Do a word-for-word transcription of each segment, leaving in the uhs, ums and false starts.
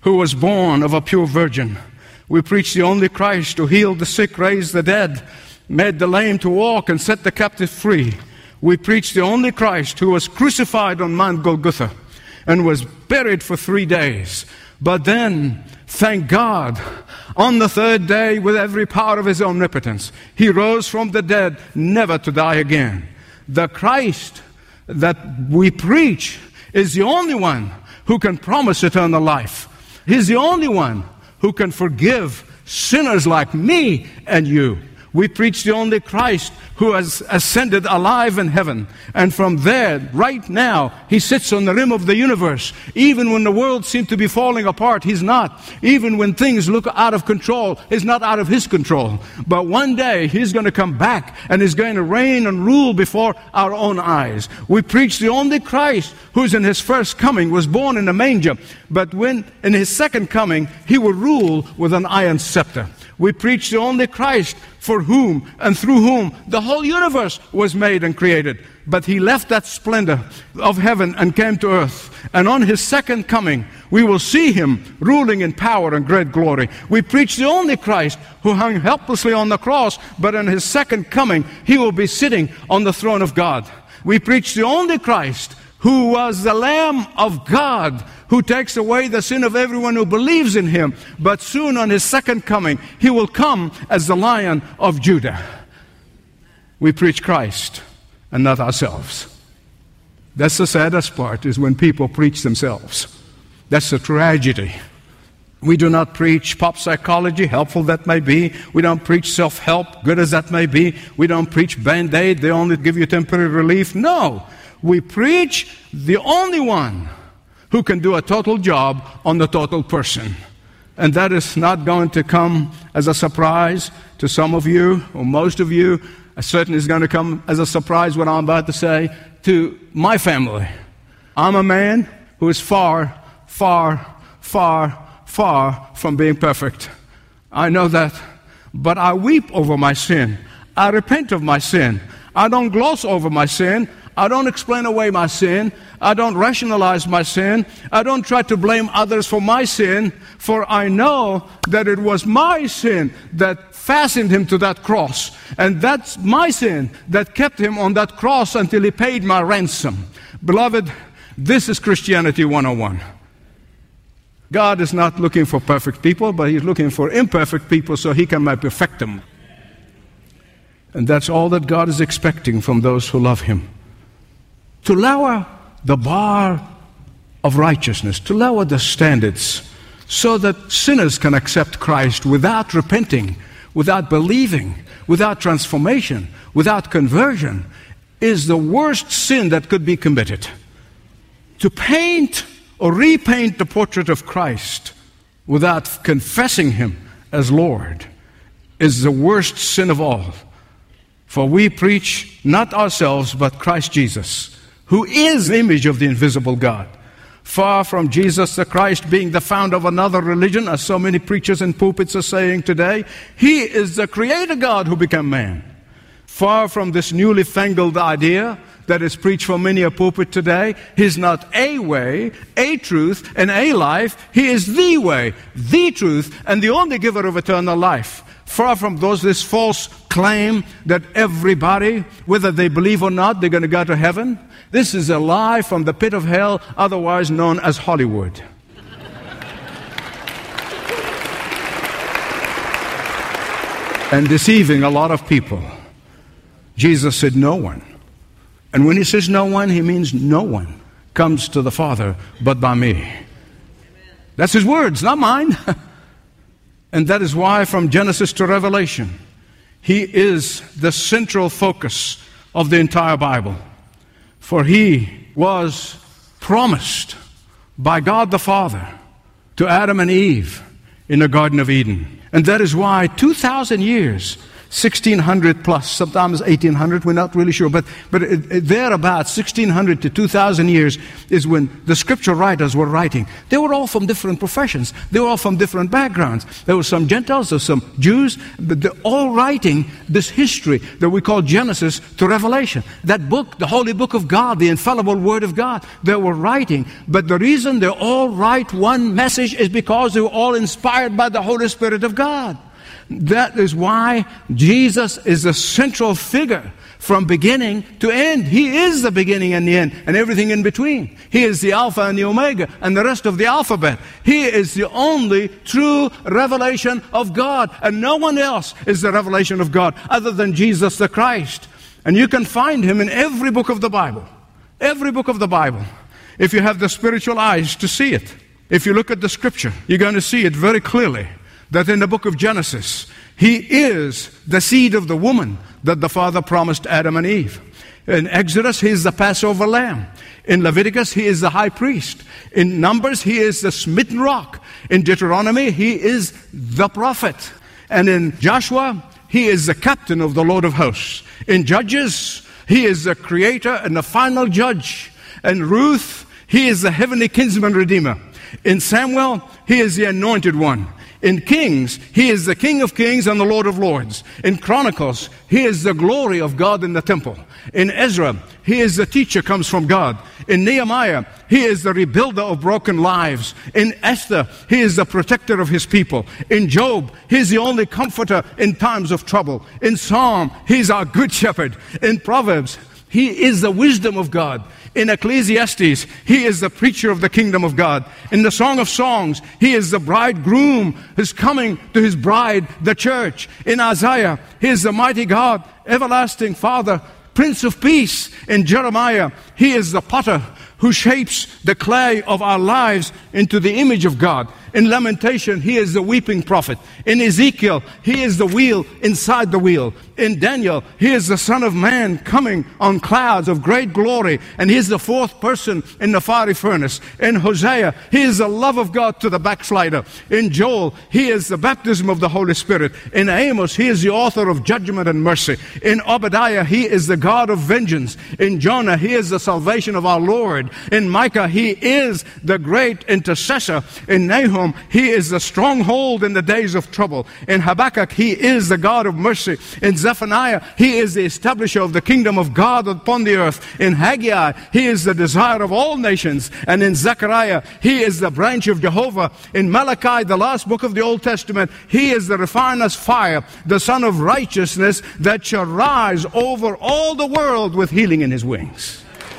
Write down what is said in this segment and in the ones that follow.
who was born of a pure virgin. We preach the only Christ who healed the sick, raised the dead, made the lame to walk, and set the captive free. We preach the only Christ who was crucified on Mount Golgotha and was buried for three days. But then, thank God, on the third day, with every power of His omnipotence, He rose from the dead, never to die again. The Christ that we preach is the only one who can promise eternal life. He's the only one who can forgive sinners like me and you. We preach the only Christ who has ascended alive in heaven. And from there, right now, He sits on the rim of the universe. Even when the world seems to be falling apart, He's not. Even when things look out of control, He's not out of His control. But one day, He's going to come back and He's going to reign and rule before our own eyes. We preach the only Christ who's in His first coming, was born in a manger. But when in His second coming, He will rule with an iron scepter. We preach the only Christ for whom and through whom the whole universe was made and created. But He left that splendor of heaven and came to earth. And on His second coming, we will see Him ruling in power and great glory. We preach the only Christ who hung helplessly on the cross, but in His second coming, He will be sitting on the throne of God. We preach the only Christ who was the Lamb of God, who takes away the sin of everyone who believes in Him. But soon on His second coming, He will come as the Lion of Judah. We preach Christ and not ourselves. That's the saddest part, is when people preach themselves. That's the tragedy. We do not preach pop psychology, helpful that may be. We don't preach self-help, good as that may be. We don't preach Band-Aid, they only give you temporary relief. No, we preach the only one who can do a total job on the total person. And that is not going to come as a surprise to some of you, or most of you. It certainly is going to come as a surprise, what I'm about to say, to my family. I'm a man who is far, far, far, far from being perfect. I know that. But I weep over my sin. I repent of my sin. I don't gloss over my sin. I don't explain away my sin. I don't rationalize my sin. I don't try to blame others for my sin, for I know that it was my sin that fastened Him to that cross. And that's my sin that kept Him on that cross until He paid my ransom. Beloved, this is Christianity one oh one. God is not looking for perfect people, but He's looking for imperfect people so He can perfect them. And that's all that God is expecting from those who love Him. To lower the bar of righteousness, to lower the standards, so that sinners can accept Christ without repenting, without believing, without transformation, without conversion, is the worst sin that could be committed. To paint or repaint the portrait of Christ without confessing Him as Lord is the worst sin of all. For we preach not ourselves, but Christ Jesus, who is the image of the invisible God. Far from Jesus the Christ being the founder of another religion, as so many preachers in pulpits are saying today, He is the Creator God who became man. Far from this newly fangled idea that is preached from many a pulpit today, He's not a way, a truth, and a life. He is the way, the truth, and the only giver of eternal life. Far from those, this false claim that everybody, whether they believe or not, they're going to go to heaven. This is a lie from the pit of hell, otherwise known as Hollywood. And deceiving a lot of people. Jesus said no one. And when He says no one, He means no one comes to the Father but by me. That's His words, not mine. And that is why from Genesis to Revelation, He is the central focus of the entire Bible. For He was promised by God the Father to Adam and Eve in the Garden of Eden. And that is why two thousand years sixteen hundred plus, sometimes eighteen hundred, we're not really sure, but, but it, it, thereabouts, sixteen hundred to two thousand years is when the scripture writers were writing. They were all from different professions. They were all from different backgrounds. There were some Gentiles, there were some Jews, but they're all writing this history that we call Genesis to Revelation. That book, the holy book of God, the infallible word of God, they were writing. But the reason they all write one message is because they were all inspired by the Holy Spirit of God. That is why Jesus is the central figure from beginning to end. He is the beginning and the end and everything in between. He is the Alpha and the Omega and the rest of the alphabet. He is the only true revelation of God, and no one else is the revelation of God other than Jesus the Christ. And you can find Him in every book of the Bible. Every book of the Bible. If you have the spiritual eyes to see it. If you look at the scripture, you're going to see it very clearly. That in the book of Genesis, He is the seed of the woman that the Father promised Adam and Eve. In Exodus, He is the Passover lamb. In Leviticus, He is the high priest. In Numbers, He is the smitten rock. In Deuteronomy, He is the prophet. And in Joshua, He is the captain of the Lord of hosts. In Judges, He is the creator and the final judge. In Ruth, He is the heavenly kinsman redeemer. In Samuel, He is the anointed one. In Kings, He is the King of kings and the Lord of lords. In Chronicles, He is the glory of God in the temple. In Ezra, He is the teacher, comes from God. In Nehemiah, He is the rebuilder of broken lives. In Esther, He is the protector of His people. In Job, He is the only comforter in times of trouble. In Psalm, He is our good shepherd. In Proverbs, He is the wisdom of God. In Ecclesiastes, He is the preacher of the kingdom of God. In the Song of Songs, He is the bridegroom who's coming to His bride, the church. In Isaiah, He is the mighty God, everlasting Father, Prince of Peace. In Jeremiah, He is the potter who shapes the clay of our lives into the image of God. In Lamentation, He is the weeping prophet. In Ezekiel, He is the wheel inside the wheel. In Daniel, He is the Son of Man coming on clouds of great glory, and He is the fourth person in the fiery furnace. In Hosea, He is the love of God to the backslider. In Joel, He is the baptism of the Holy Spirit. In Amos, He is the author of judgment and mercy. In Obadiah, He is the God of vengeance. In Jonah, He is the salvation of our Lord. In Micah, He is the great intercessor. In Nahum, He is the stronghold in the days of trouble. In Habakkuk, He is the God of mercy. In Zephaniah, He is the establisher of the kingdom of God upon the earth. In Haggai, He is the desire of all nations. And in Zechariah, He is the branch of Jehovah. In Malachi, the last book of the Old Testament, He is the refiner's fire, the Son of righteousness that shall rise over all the world with healing in His wings.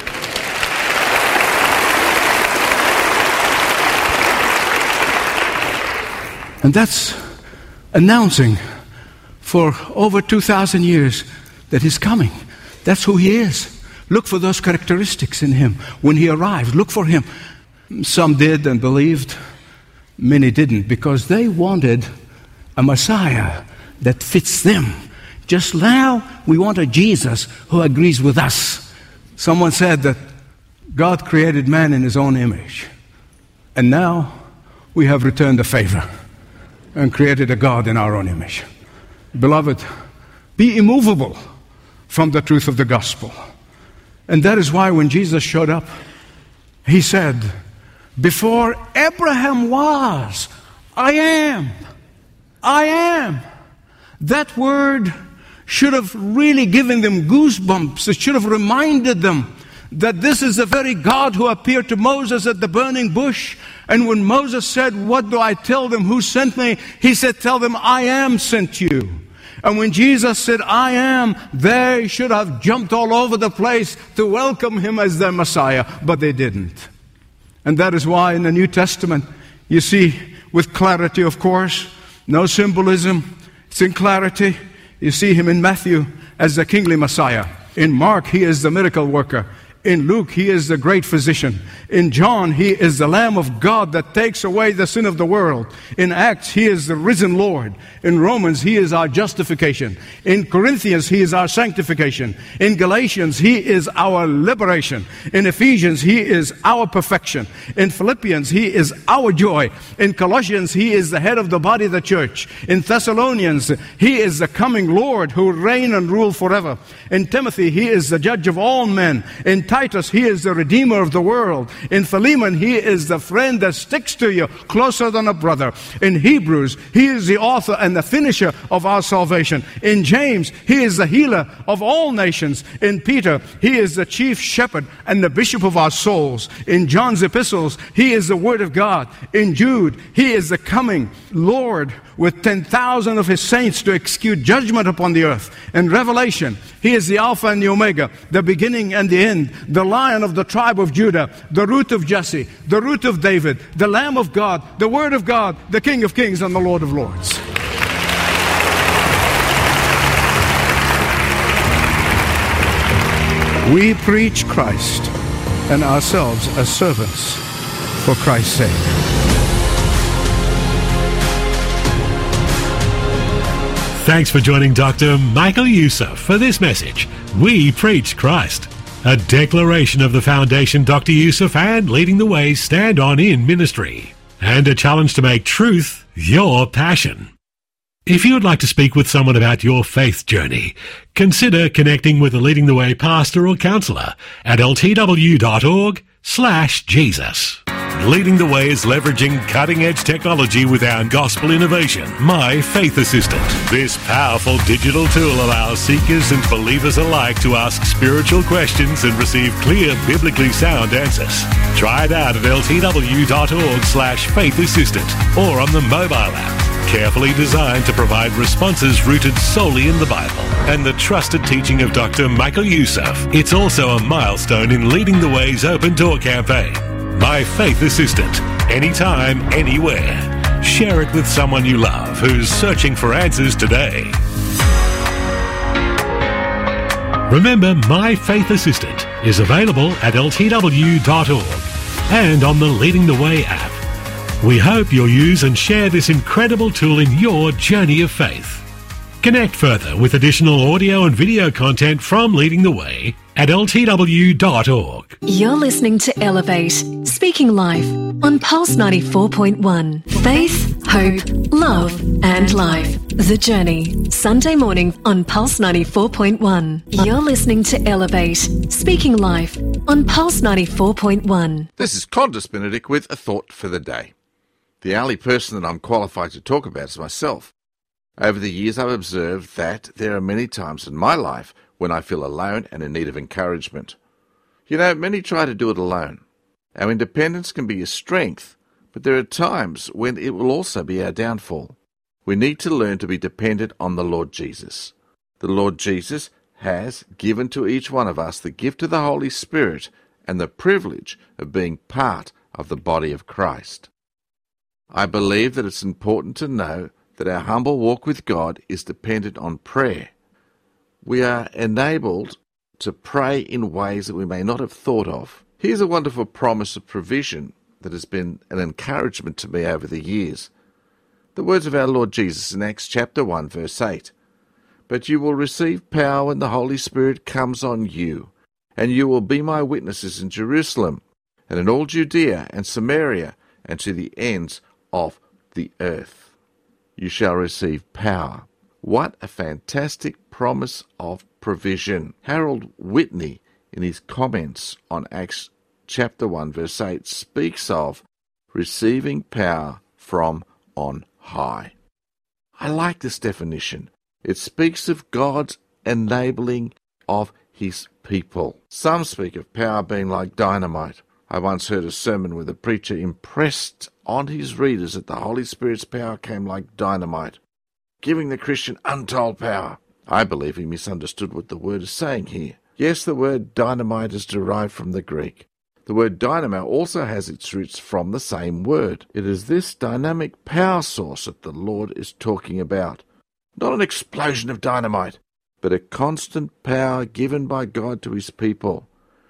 And that's announcing for over two thousand years that He's coming. That's who He is. Look for those characteristics in Him. When He arrived, look for Him. Some did and believed. Many didn't, because they wanted a Messiah that fits them. Just now, we want a Jesus who agrees with us. Someone said that God created man in His own image. And now, we have returned the favor and created a God in our own image. Beloved, be immovable from the truth of the gospel. And that is why when Jesus showed up, He said, before Abraham was, I am. I am. That word should have really given them goosebumps. It should have reminded them that this is the very God who appeared to Moses at the burning bush. And when Moses said, what do I tell them? Who sent me? He said, tell them, I am sent you. And when Jesus said, I am, they should have jumped all over the place to welcome Him as their Messiah. But they didn't. And that is why in the New Testament, you see, with clarity, of course, no symbolism, it's in clarity. You see Him in Matthew as the kingly Messiah. In Mark, He is the miracle worker. In Luke, he is the great physician. In John, he is the Lamb of God that takes away the sin of the world. In Acts, he is the risen Lord. In Romans, he is our justification. In Corinthians, he is our sanctification. In Galatians, he is our liberation. In Ephesians, he is our perfection. In Philippians, he is our joy. In Colossians, he is the head of the body of the church. In Thessalonians, he is the coming Lord who will reign and rule forever. In Timothy, he is the judge of all men. In Titus, he is the redeemer of the world. In Philemon, he is the friend that sticks to you closer than a brother. In Hebrews, he is the author and the finisher of our salvation. In James, he is the healer of all nations. In Peter, he is the chief shepherd and the bishop of our souls. In John's epistles, he is the word of God. In Jude, he is the coming Lord with ten thousand of his saints to execute judgment upon the earth. In Revelation, he is the Alpha and the Omega, the beginning and the end, the Lion of the tribe of Judah, the root of Jesse, the root of David, the Lamb of God, the Word of God, the King of kings and the Lord of lords. We preach Christ and ourselves as servants for Christ's sake. Thanks for joining Doctor Michael Youssef for this message. We preach Christ, a declaration of the foundation Doctor Youssef and Leading the Way stand on in ministry, and a challenge to make truth your passion. If you would like to speak with someone about your faith journey, consider connecting with a Leading the Way pastor or counsellor at l t w dot org slash Jesus. Leading the Way is leveraging cutting-edge technology with our gospel innovation, My Faith Assistant. This powerful digital tool allows seekers and believers alike to ask spiritual questions and receive clear, biblically sound answers. Try it out at l t w dot org slash faith assistant or on the mobile app. Carefully designed to provide responses rooted solely in the Bible and the trusted teaching of Doctor Michael Youssef. It's also a milestone in Leading the Way's Open Door campaign. My Faith Assistant, anytime, anywhere. Share it with someone you love who's searching for answers today. Remember, My Faith Assistant is available at l t w dot org and on the Leading the Way app. We hope you'll use and share this incredible tool in your journey of faith. Connect further with additional audio and video content from Leading the Way at l t w dot org. You're listening to Elevate, Speaking Life on Pulse ninety-four point one. Faith, hope, love and life. The Journey, Sunday morning on Pulse ninety-four point one. You're listening to Elevate, Speaking Life on Pulse ninety-four point one. This is Condis Benedict with a thought for the day. The only person that I'm qualified to talk about is myself. Over the years, I've observed that there are many times in my life when I feel alone and in need of encouragement. You know, many try to do it alone. Our independence can be a strength, but there are times when it will also be our downfall. We need to learn to be dependent on the Lord Jesus. The Lord Jesus has given to each one of us the gift of the Holy Spirit and the privilege of being part of the body of Christ. I believe that it's important to know that our humble walk with God is dependent on prayer. We are enabled to pray in ways that we may not have thought of. Here's a wonderful promise of provision that has been an encouragement to me over the years. The words of our Lord Jesus in Acts chapter one, verse eight. But you will receive power when the Holy Spirit comes on you, and you will be my witnesses in Jerusalem, and in all Judea and Samaria, and to the ends of the earth. You shall receive power. What a fantastic promise of provision. Harold Whitney, in his comments on Acts chapter one, verse eight, speaks of receiving power from on high. I like this definition. It speaks of God's enabling of his people. Some speak of power being like dynamite. I once heard a sermon where the preacher impressed on his readers that the Holy Spirit's power came like dynamite, giving the Christian untold power. I believe he misunderstood what the word is saying here. Yes, the word dynamite is derived from the Greek. The word dynamo also has its roots from the same word. It is this dynamic power source that the Lord is talking about. Not an explosion of dynamite, but a constant power given by God to his people.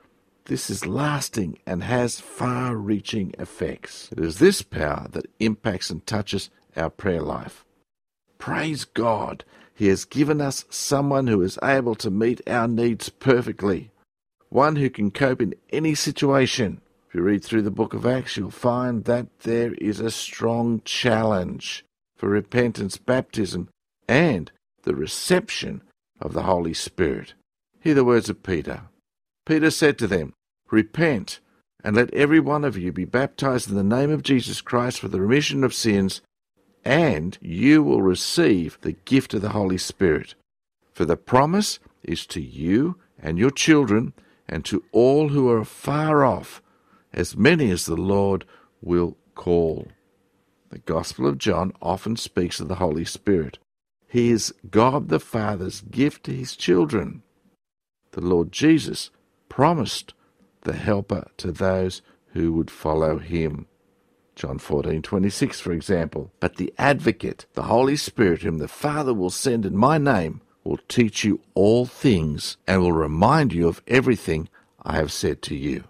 This is lasting and has far-reaching effects. It is this power that impacts and touches our prayer life. Praise God, He has given us someone who is able to meet our needs perfectly, one who can cope in any situation. If you read through the book of Acts, you'll find that there is a strong challenge for repentance, baptism, and the reception of the Holy Spirit. Hear the words of Peter. Peter said to them, "Repent, and let every one of you be baptized in the name of Jesus Christ for the remission of sins, and you will receive the gift of the Holy Spirit. For the promise is to you and your children, and to all who are far off, as many as the Lord will call." The Gospel of John often speaks of the Holy Spirit. He is God the Father's gift to His children. The Lord Jesus promised the Helper to those who would follow Him. John fourteen twenty-six, for example. "But the Advocate, the Holy Spirit, whom the Father will send in my name, will teach you all things and will remind you of everything I have said to you."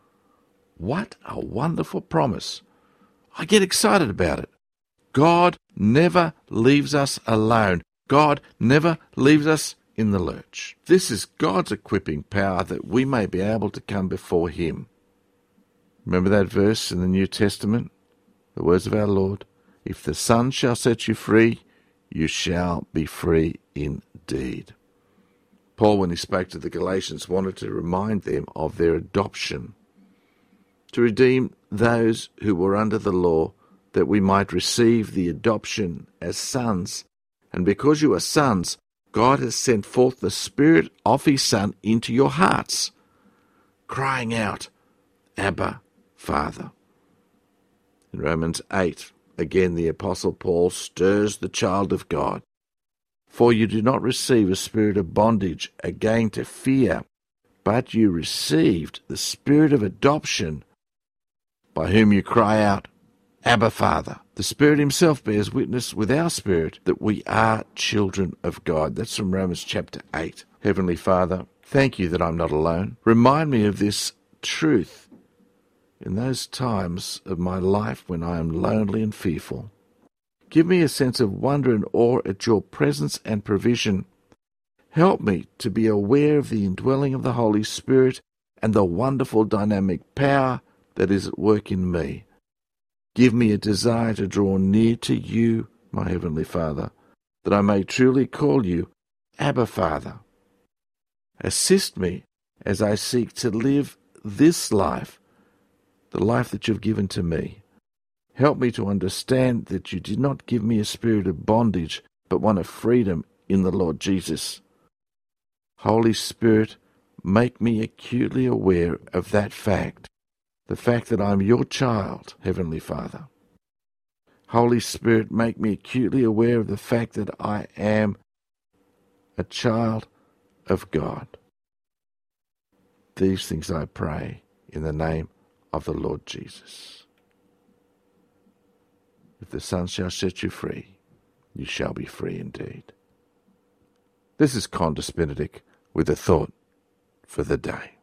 What a wonderful promise. I get excited about it. God never leaves us alone. God never leaves us in the lurch. This is God's equipping power that we may be able to come before Him. Remember that verse in the New Testament? The words of our Lord, "If the Son shall set you free, you shall be free indeed." Paul, when he spoke to the Galatians, wanted to remind them of their adoption, to redeem those who were under the law, that we might receive the adoption as sons. And because you are sons, God has sent forth the Spirit of His Son into your hearts, crying out, "Abba, Father." In Romans eight, again the Apostle Paul stirs the child of God. "For you do not receive a spirit of bondage again to fear, but you received the Spirit of adoption, by whom you cry out, Abba, Father." The Spirit Himself bears witness with our spirit that we are children of God. That's from Romans chapter eight. Heavenly Father, thank you that I'm not alone. Remind me of this truth in those times of my life when I am lonely and fearful. Give me a sense of wonder and awe at your presence and provision. Help me to be aware of the indwelling of the Holy Spirit and the wonderful dynamic power that is at work in me. Give me a desire to draw near to you, my Heavenly Father, that I may truly call you Abba, Father. Assist me as I seek to live this life, the life that you've given to me. Help me to understand that you did not give me a spirit of bondage, but one of freedom in the Lord Jesus. Holy Spirit, make me acutely aware of that fact, the fact that I'm your child, Heavenly Father. Holy Spirit, make me acutely aware of the fact that I am a child of God. These things I pray in the name of the Lord Jesus. If the Son shall set you free, you shall be free indeed. This is Condis Benedict with a thought for the day.